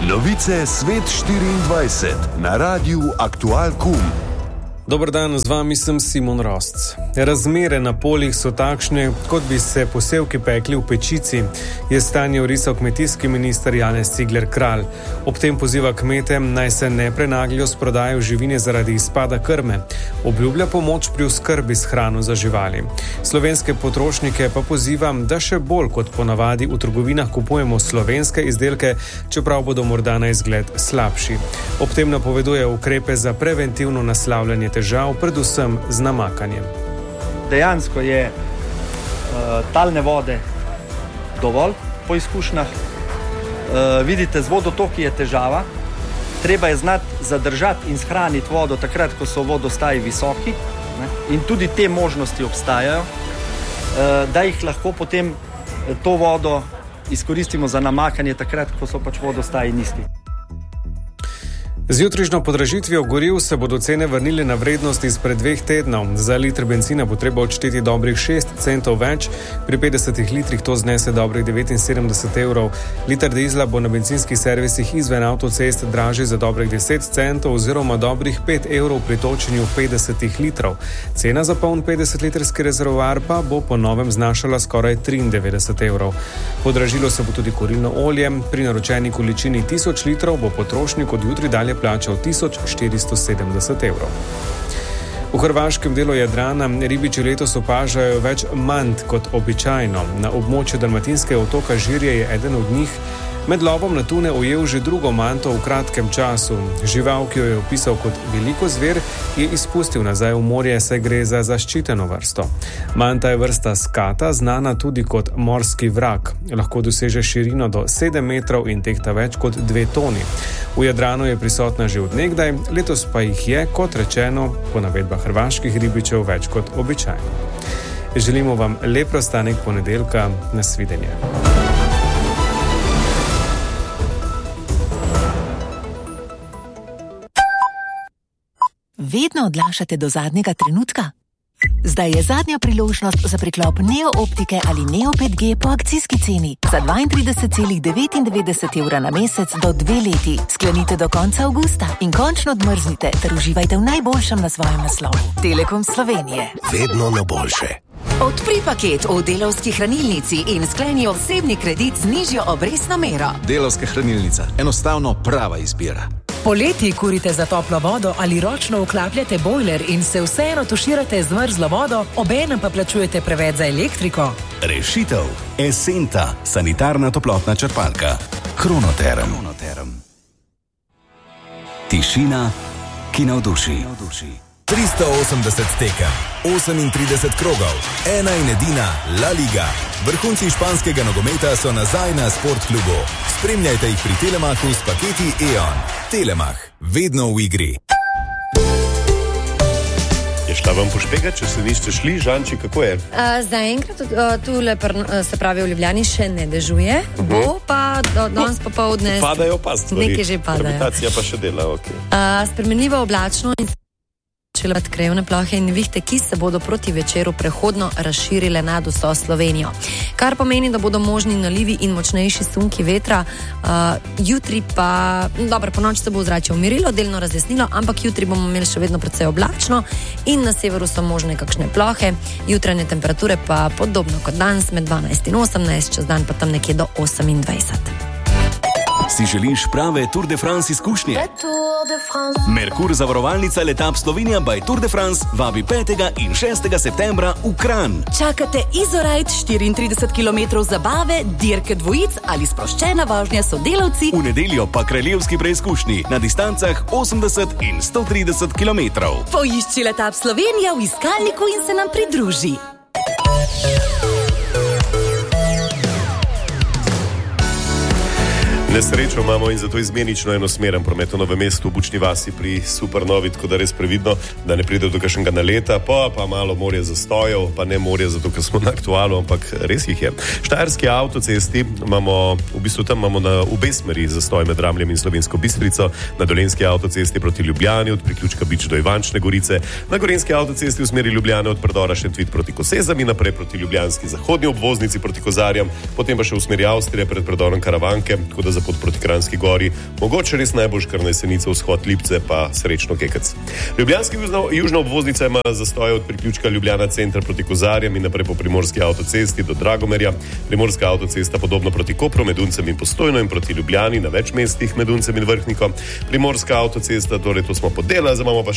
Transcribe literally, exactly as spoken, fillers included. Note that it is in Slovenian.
Novice Svet štiriindvajset na Radiu Aktual Kum. Dober dan, z vami sem Simon Rostc. Razmere na poljih so takšne, kot bi se posevki pekli v pečici, je stanje orisal kmetijski minister Janez Cigler Kralj. Ob tem poziva kmete, naj se ne prenagljajo s prodajo živine zaradi izpada krme. Obljublja pomoč pri oskrbi s hrano za živali. Slovenske potrošnike pa pozivam, da še bolj kot ponavadi v trgovinah kupujemo slovenske izdelke, čeprav bodo morda na izgled slabši. Ob tem napoveduje ukrepe za preventivno naslavljanje težav, predvsem z namakanjem. Dejansko je uh, talne vode dovolj po izkušnjah. Uh, vidite, z vodotoki je težava. Treba je znati zadržati in shraniti vodo takrat, ko so vodostaji visoki, ne? In tudi te možnosti obstajajo, uh, da jih lahko potem to vodo izkoristimo za namakanje takrat, ko so pač vodostaji nizki. Z jutrišnjo podražitvijo goriv se bodo cene vrnile na vrednost izpred dveh tednov. Za liter bencina bo treba odšteti dobrih šest centov več, pri petdesetih litrih to znese dobrih devetinsedemdeset evrov. Liter dizla bo na bencinskih servisih izven avtocest dražji za dobrih deset centov oziroma dobrih pet evrov pri točenju petdesetih litrov. Cena za poln petdesetlitrski rezervoar pa bo po novem znašala skoraj triindevetdeset evrov. Podražilo se bo tudi kurilno olje. Pri naročeni količini tisoč litrov bo potrošnik od jutri dalje plačal tisoč štiristo sedemdeset evrov. V hrvaškem delu Jadrana ribiči letos opažajo več mant kot običajno. Na območju dalmatinskega otoka Žirje je eden od njih med lovom na tune ujel že drugo manto v kratkem času. Žival, ki jo je opisal kot veliko zver, je izpustil nazaj v morje, saj gre za zaščiteno vrsto. Manta je vrsta skata, znana tudi kot morski vrak. Lahko doseže širino do sedem metrov in tehta več kot dve toni. V Jadranu je prisotna že od nekdaj, letos pa jih je, kot rečeno, po navedbah hrvaških ribičev več kot običajno. Želimo vam lep preostanek ponedeljka, nasvidenje. Vedno odlašate do zadnjega trenutka? Zdaj je zadnja priložnost za priklop Neo optike ali Neo pet G po akcijski ceni za dvaintrideset celih devetindevetdeset evra na mesec do dve leti. Sklenite do konca avgusta in končno odmrznite ter uživajte v najboljšem na svojem naslovu. Telekom Slovenije. Vedno na boljše. Odpri paket v Delavski hranilnici in skleni osebni kredit z nižjo obrestno mero. Delavska hranilnica. Enostavno prava izbira. Poleti kurite za toplo vodo ali ročno vklapljate bojler in se vseeno tuširate z mrzlo vodo, obenem pa plačujete preveč za elektriko? Rešitev. Esenta. Sanitarna toplotna črpalka. Kronoterm. Kronoterm. Tišina, ki navduši. tristo osemdeset tekem, osemintrideset krogov, ena in edina La Liga. Vrhunci španskega nogometa so nazaj na Sportklubu. Spremljajte jih pri Telemachu s paketi E O N. Telemach, vedno v igri. Je šla vam pošpegati, če se niste šli? Žanči, kako je? Uh, Zaenkrat uh, tule, pr, se pravi, v Ljubljani še ne dežuje, uh -huh. bo pa do, danes popoldne... Padajo pa stvari. Nekaj že padajo. Gravitacija pa še dela, ok. Uh, spremenljivo oblačno in krajevne plohe in nevihte, ki se bodo proti večeru prehodno razširile nad vso Slovenijo. Kar pomeni, da bodo možni nalivi in močnejši sunki vetra. Uh, jutri pa, dobro, po noči se bo ozračje umirilo, delno razjasnilo, ampak jutri bomo imeli še vedno precej oblačno in na severu so možne kakšne plohe. Jutranje temperature pa podobno kot danes, med dvanajst in osemnajst, čez dan pa tam nekje do osemindvajset. Si želiš prave Tour de France izkušnje? Merkur zavarovalnica Letap Slovenija by Tour de France vabi petega in šestega septembra v Kranj. Čakate Izorajt, štiriintrideset kilometrov zabave, dirke dvojic ali sproščena vožnja s sodelavci. V nedeljo pa kraljevski preizkušnji na distancah osemdeset in sto trideset kilometrov. Poišči Letap Slovenija v iskalniku in se nam pridruži. Nesrečo imamo in zato izmenično enosmeren promet v Novem mestu, v Bučni vasi pri Supernovi, tako da res previdno, da ne pride do kakšnega naleta, pa, pa malo morje zastojev, pa ne morje zato, ker smo na aktualu, ampak res jih je. Štajerski avtocesti imamo, v bistvu tam imamo na obe smeri zastoj med Ramljem in Slovensko Bistrico, na Dolenjski avtocesti proti Ljubljani od priključka Bič do Ivančne Gorice, na Gorenjski avtocesti v smeri Ljubljane od predora Šentvid proti Kosezam in naprej proti Ljubljanski zahodni obvoznici proti Kozarjam, potem pa še v smeri Avstrije pred predorom Karavanke, tako da za pot proti Kranjski gori, mogoče res najboljš kar na Jesenico, vzhod Lipce, pa srečno Kekec. Ljubljanska južna obvoznica ima zastoje od priključka Ljubljana center proti Kozarjem in naprej po Primorski avtocesti do Dragomerja. Primorska avtocesta podobno proti Kopru, Meduncem in Postojno in proti Ljubljani na več mestih Meduncem in Vrhniko. Primorska avtocesta, torej to smo podela, zdaj imamo pa